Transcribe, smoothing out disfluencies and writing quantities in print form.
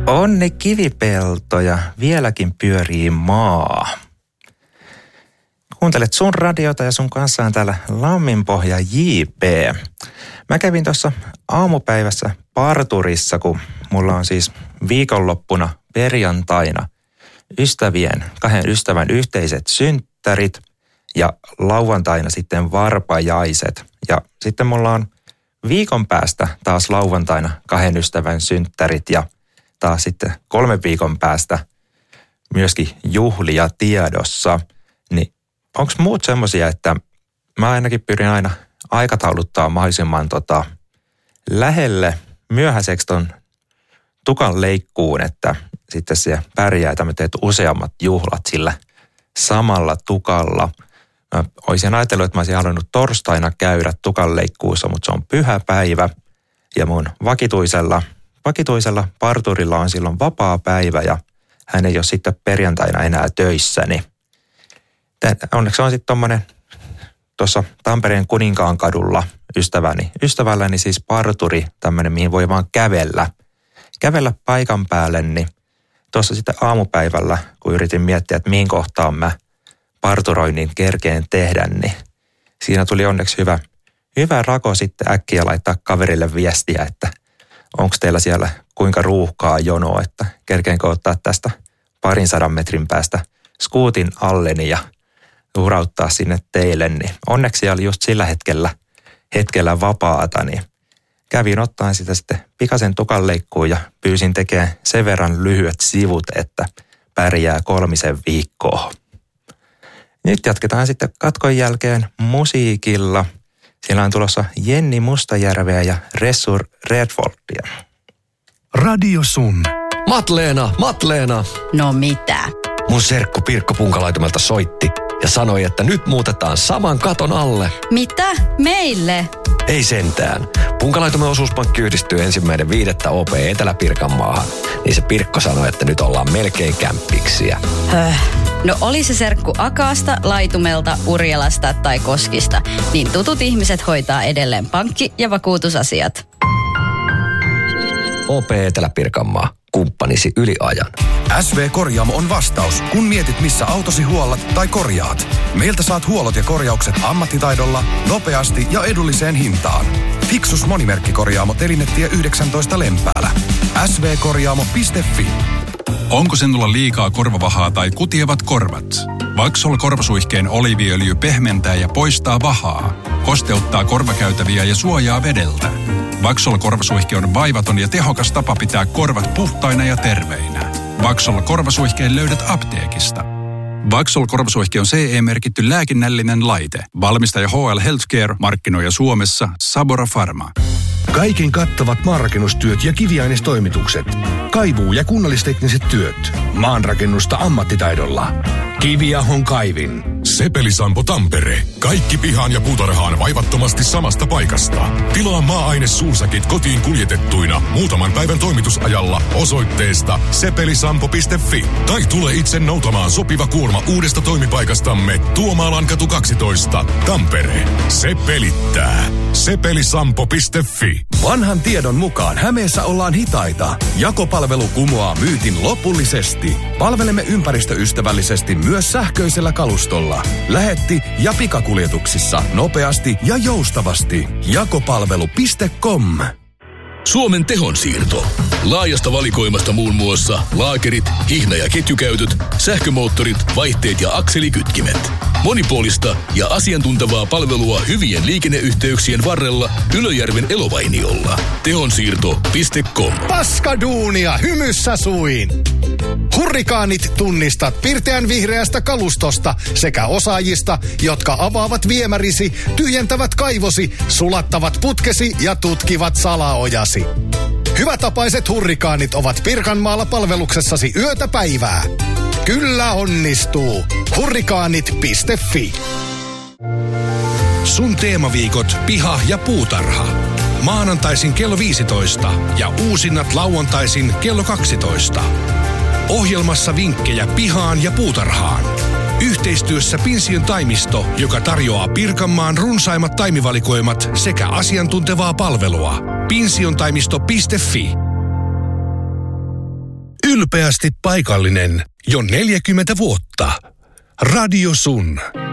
Onni kivipeltoja, vieläkin pyörii maa. Kuuntelet sun radiota ja sun kanssa on täällä Lamminpohja JP. Mä kävin tuossa aamupäivässä parturissa, kun mulla on siis viikonloppuna perjantaina kahden ystävän yhteiset synttärit ja lauantaina sitten varpajaiset. Ja sitten mulla on viikon päästä taas lauantaina kahden ystävän synttärit ja taas sitten 3 viikon päästä myöskin juhlia tiedossa. Niin onko muut semmoisia, että mä ainakin pyrin aina aikatauluttaa mahdollisimman lähelle myöhäiseksi ton tukan leikkuun, että sitten se pärjää, että mä teet useammat juhlat sillä samalla tukalla. Mä olisin ajatellut, että mä olisin halunnut torstaina käydä tukan leikkuussa, mutta se on pyhäpäivä ja mun vakituisella parturilla on silloin vapaa päivä ja hän ei ole sitten perjantaina enää töissä, niin onneksi on sitten tommonen tuossa Tampereen Kuninkaan kadulla ystävälläni siis parturi, tämmöinen mihin voi vaan kävellä paikan päälle, niin tuossa sitten aamupäivällä, kun yritin miettiä, että mihin kohtaan mä parturoinnin kerkeen tehdä, niin siinä tuli onneksi hyvä rako sitten äkkiä laittaa kaverille viestiä, että onko teillä siellä kuinka ruuhkaa jonoa, että kerkeenkö ottaa tästä 200 metrin päästä skuutin alleni ja hurauttaa sinne teille, niin onneksi oli just sillä hetkellä vapaata, niin kävin ottaen sitä sitten pikaisen tukanleikkuun ja pyysin tekemään sen verran lyhyet sivut, että pärjää 3 viikkoa. Nyt jatketaan sitten katkon jälkeen musiikilla. Siellä on tulossa Jenni Mustajärveä ja Ressu Redfoldia. Radio Sun. Matleena. No mitä? Mun serkku Pirkko Punkalaitumelta soitti ja sanoi, että nyt muutetaan saman katon alle. Mitä? Meille? Ei sentään. Punkalaitumen osuuspankki yhdistyy 1.5. OP Etelä-Pirkanmaahan. Niin se Pirkko sanoi, että nyt ollaan melkein kämppiksiä. No oli se serkku Akaasta, Laitumelta, Urjalasta tai Koskista, niin tutut ihmiset hoitaa edelleen pankki- ja vakuutusasiat. OP Etelä-Pirkanmaa. Kumppanisi yli ajan. SV Korjaamo on vastaus, kun mietit missä autosi huollat tai korjaat. Meiltä saat huollot ja korjaukset ammattitaidolla, nopeasti ja edulliseen hintaan. Fixus Monimerkkikorjaamo Telinetie 19 Lempäälä. svkorjaamo.fi. Onko sinulla liikaa korvavahaa tai kutievat korvat? Vaxol korvasuihkeen oliiviöljy pehmentää ja poistaa vahaa, kosteuttaa korvakäytäviä ja suojaa vedeltä. Vaxol korvasuihke on vaivaton ja tehokas tapa pitää korvat puhtaina ja terveinä. Vaxol korvasuihkeen löydät apteekista. Vaxol korvasuihke on CE-merkitty lääkinnällinen laite. Valmistaja HL Healthcare, markkinoija Suomessa Sabora Pharma. Kaiken kattavat maanrakennustyöt ja kiviainestoimitukset. Kaivuu- ja kunnallistekniset työt. Maanrakennusta ammattitaidolla. Kiviahon kaivin. Sepeli-Sampo Tampere. Kaikki pihaan ja puutarhaan vaivattomasti samasta paikasta. Tilaa maa-ainesuusakit kotiin kuljetettuina muutaman päivän toimitusajalla osoitteesta sepelisampo.fi. Tai tule itse noutamaan sopiva kuorma uudesta toimipaikastamme Tuomaallankatu 12, Tampere. Se pelittää. Sepelisampo.fi. Vanhan tiedon mukaan Hämeessä ollaan hitaita. Jakopalvelu kumoaa myytin lopullisesti. Palvelemme ympäristöystävällisesti myös sähköisellä kalustolla. Lähetti- ja pikakuljetuksissa nopeasti ja joustavasti. Jakopalvelu.com. Suomen tehonsiirto. Laajasta valikoimasta muun muassa laakerit, hihna- ja ketjukäytöt, sähkömoottorit, vaihteet ja akselikytkimet. Monipuolista ja asiantuntevaa palvelua hyvien liikenneyhteyksien varrella Ylöjärven Elovainiolla. Tehonsiirto.com. Paskaduunia hymyssä suin! Hurrikaanit tunnistat pirteän vihreästä kalustosta sekä osaajista, jotka avaavat viemärisi, tyhjentävät kaivosi, sulattavat putkesi ja tutkivat salaojasi. Hyvätapaiset hurrikaanit ovat Pirkanmaalla palveluksessasi yötä päivää. Kyllä onnistuu. Hurrikaanit.fi. Sun teemaviikot, piha ja puutarha. Maanantaisin kello 15 ja uusinnat lauantaisin kello 12. Ohjelmassa vinkkejä pihaan ja puutarhaan. Yhteistyössä Pinsion taimisto, joka tarjoaa Pirkanmaan runsaimmat taimivalikoimat sekä asiantuntevaa palvelua. Pinsiontaimisto.fi. Ylpeästi paikallinen jo 40 vuotta. Radio Sun.